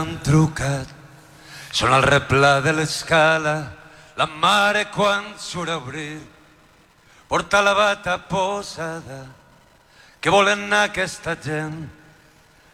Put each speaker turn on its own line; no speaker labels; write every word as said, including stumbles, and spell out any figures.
Han trucat, són al replà de l'escala, la mare quan surt a obrir porta la bata posada. Què volen aquesta gent?